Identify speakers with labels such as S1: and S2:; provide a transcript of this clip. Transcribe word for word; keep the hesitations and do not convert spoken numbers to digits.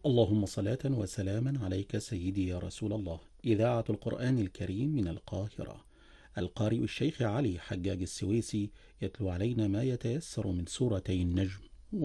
S1: اللهم صلاة وسلاما عليك سيدي يا رسول الله. إذاعة القرآن الكريم من القاهرة. القارئ الشيخ علي حجاج السويسي يتلو علينا ما يتيسر من سورتي النجم